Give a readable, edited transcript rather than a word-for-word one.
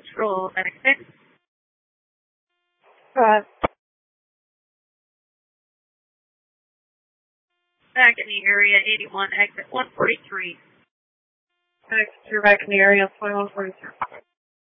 control, exit. Back in the area, 81, exit 143. You're back in the area, 2143.